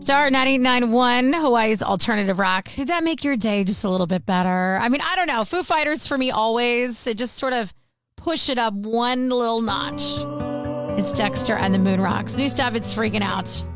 Star 98.9.1, Hawaii's alternative rock. Did that make your day just a little bit better? I mean, I don't know. Foo Fighters for me always. It just sort of push it up one little notch. It's Dexter and the Moon Rocks. New stuff, it's freaking out.